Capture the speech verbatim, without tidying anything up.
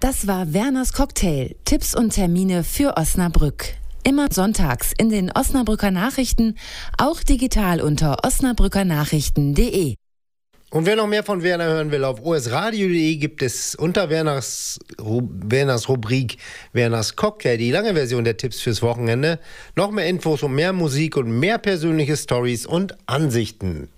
Das war Werners Cocktail. Tipps und Termine für Osnabrück. Immer sonntags in den Osnabrücker Nachrichten, auch digital unter osnabrückernachrichten punkt de. Und wer noch mehr von Werner hören will, auf osradio punkt de gibt es unter Werners, Werners Rubrik Werners Cocktail, die lange Version der Tipps fürs Wochenende, noch mehr Infos und mehr Musik und mehr persönliche Stories und Ansichten.